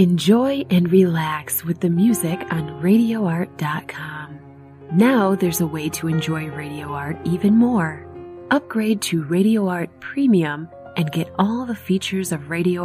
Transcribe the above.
Enjoy and relax with the music on RadioArt.com. Now there's a way to enjoy Radio Art even more. Upgrade to Radio Art Premium and get all the features of Radio